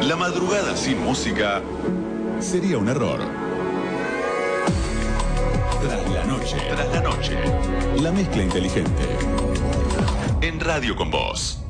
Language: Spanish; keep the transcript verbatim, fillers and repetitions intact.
La madrugada sin música sería un error. Tras la noche. Tras la noche. La mezcla inteligente. En Radio con Vos.